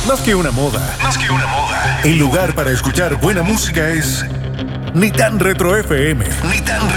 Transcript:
Más que una moda. El lugar para escuchar buena música es Ni Tan Retro FM.